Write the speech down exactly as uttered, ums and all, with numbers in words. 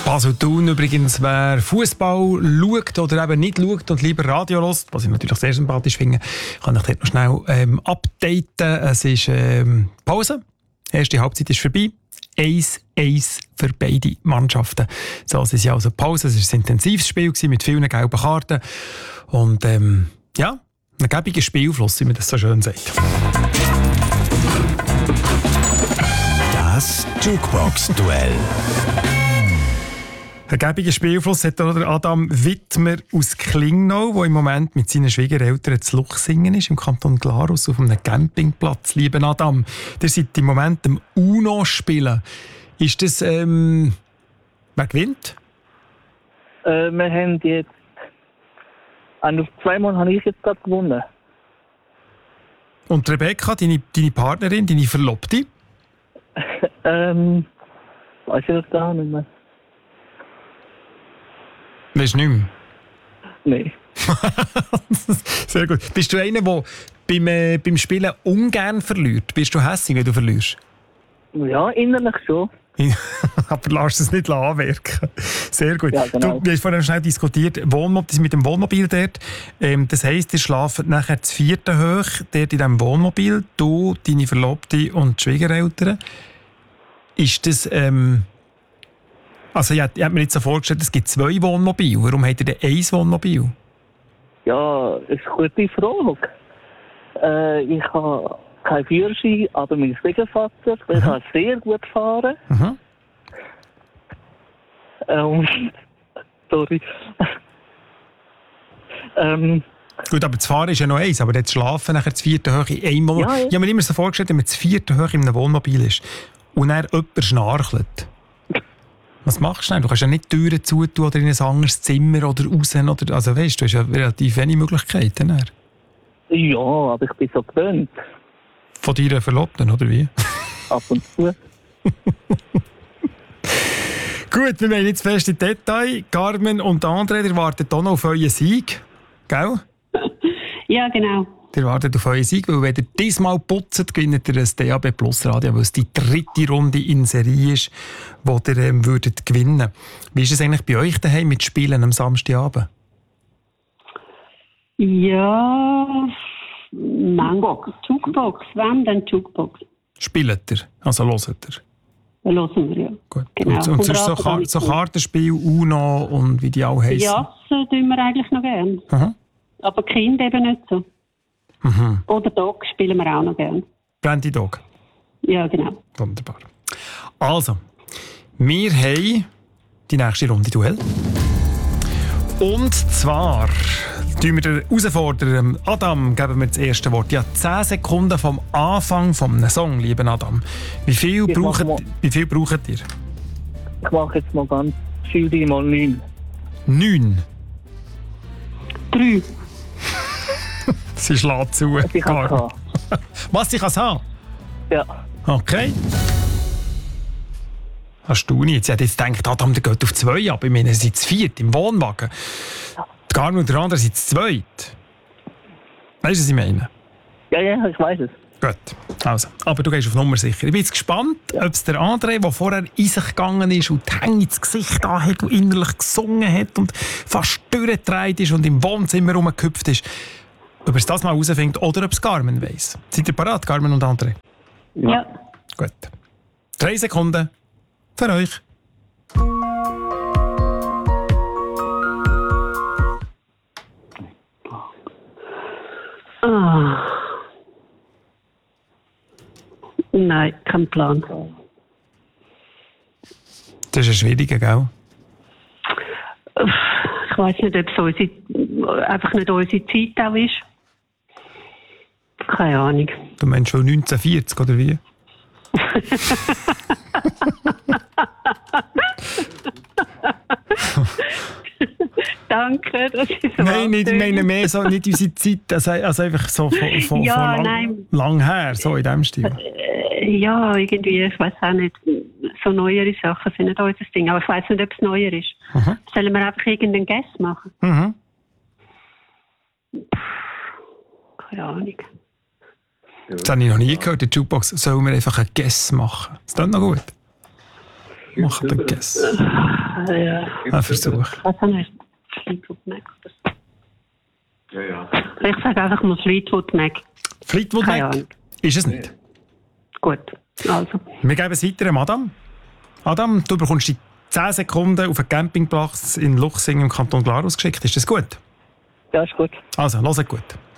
Basel-Thun übrigens, wer Fußball schaut oder eben nicht schaut und lieber Radio hört, was ich natürlich sehr sympathisch finde, kann ich dort noch schnell ähm, updaten. Es ist ähm, Pause. Die erste Halbzeit ist vorbei. eins eins für beide Mannschaften. So, es ist ja also Pause. Es war ein intensives Spiel mit vielen gelben Karten. Und ähm, ja, ein gäbiger Spielfluss, wie man das so schön sagt. Das Jukebox-Duell. Ein gäbiger Spielfluss hat der Adam Wittmer aus Klingnau, der im Moment mit seinen Schwiegereltern zu Luchsingen ist, im Kanton Glarus, auf einem Campingplatz. Lieber Adam, ihr seid im Moment am UNO spielen. Ist das, ähm, wer gewinnt? Äh, wir haben jetzt, also zweimal habe ich jetzt gerade gewonnen. Und Rebecca, deine, deine Partnerin, deine Verlobte? ähm, weiß ich das gar nicht mehr. Weißt du nicht mehr? Nein. Sehr gut. Bist du einer, der beim, äh, beim Spielen ungern verliert? Bist du hässig, wenn du verlierst? Ja, innerlich schon. Aber lass es nicht anwirken. Sehr gut. Ja, genau. Du, wir haben vorhin schnell diskutiert, Wohnmobil, mit dem Wohnmobil dort. Ähm, das heisst, ihr schlaft nachher das vierte hoch, dort in diesem Wohnmobil, du, deine Verlobte und die Schwiegereltern. Ist das... Ähm, also, ich habe mir jetzt so vorgestellt, es gibt zwei Wohnmobile. Warum habt ihr denn ein Wohnmobil? Ja, das ist eine gute Frage. Äh, ich habe keinen Führerschein, aber mein Schwiegervater, der kann sehr gut fahren. Mhm. Ähm, sorry. ähm, Gut, aber das Fahren ist ja noch eins, aber das Schlafen nachher das vierte hoch in einem Wohnmobil. Ja, ja. Ich habe mir immer so vorgestellt, wenn man das vierte hoch in einem Wohnmobil ist und dann jemand schnarchelt. Was machst du denn? Du kannst ja nicht die Türen zutun oder in ein anderes Zimmer oder raus. Oder, also weißt du, du hast ja relativ wenig Möglichkeiten. Dann. ja, aber ich bin so gewöhnt. Von deiner Verlobten, oder wie? Ab und zu. Gut, wir wollen jetzt fest in Detail. Carmen und André, ihr wartet auch noch auf euren Sieg. Gell? Ja, genau. Ihr wartet auf euren Sieg, weil wenn ihr diesmal putzt, gewinnt ihr ein D A B Plus Radio, weil es die dritte Runde in Serie ist, die ihr ähm, würdet gewinnen. Wie ist es eigentlich bei euch daheim mit Spielen am Samstagabend? Ja, Jukebox. Jukebox. Wann denn Jukebox? Spielt ihr? Also hört ihr? Hören wir, ja. Gut. Genau. Und, und sonst so, Kar- so Kartenspiel, UNO und wie die auch heissen? Ja, das tun wir eigentlich noch gerne. Aha. Aber Kind eben nicht so. Mhm. Oder Dog spielen wir auch noch gerne. Brandy Dog. Ja, genau. Wunderbar. Also, wir haben die nächste Runde Duell. Und zwar tun wir den Herausforderer Adam, geben wir das erste Wort. Ja, zehn Sekunden vom Anfang eines Song, lieber Adam. Wie viel, Ich braucht, mache mal- wie viel braucht ihr? Ich mache jetzt mal ganz viel mal neun. Neun. Drei. Sie schlägt zu. Ich kann Gar- Was, ich kann es haben? Ja. Okay. Hast du nicht? Sie hat jetzt gedacht, Adam, der geht auf zwei ab. Ich meine, er sind zu viert im Wohnwagen. Die Carmen und der andere sind zu zweit. Weißt du, was ich meine? Ja, ja, ich weiß es. Gut, also. Aber du gehst auf Nummer sicher. Ich bin jetzt gespannt, ob es der André, der vorher in sich gegangen ist und die Hänge ins Gesicht an hat und innerlich gesungen hat und fast durchgedreht ist und im Wohnzimmer rumgehüpft ist, ob er es das mal herausfindet oder ob es Carmen weiss. Seid ihr bereit, Carmen und André? Ja. ja. Gut. Drei Sekunden für euch. Ah. Nein, kein Plan. Das ist ein schwieriger, gell? Ich weiß nicht, ob es unsere, einfach nicht unsere Zeit auch ist. Keine Ahnung. Du meinst schon neunzehnhundertvierzig, oder wie? Danke, das ist so. Nein, nicht, ich meine mehr so, nicht unsere Zeit, also, also einfach so von, von, Ja, von lang, nein. lang her, so in diesem Stil. Äh, ja, irgendwie, ich weiß auch nicht. So neuere Sachen sind nicht unser Ding. Aber ich weiß nicht, ob es neuer ist. Mhm. Sollen wir einfach irgendeinen Guess machen? Mhm. Keine Ahnung. Das habe ich noch nie gehört. Die Jukebox sollen wir einfach einen Guess machen. Ist das noch gut? Machen wir einen Guess. äh, ja. Ein Versuch. Was haben wir? Fleetwood Mac. Ja, ja. Ich sage einfach mal Fleetwood Mac. Fleetwood Keine Mac? Ahnung. Ist es nicht? Gut, also. Wir geben es weiter, Adam. Adam, du bekommst die zehn Sekunden auf einen Campingplatz in Luchsing im Kanton Glarus geschickt. Ist das gut? Ja, ist gut. Also, hört gut.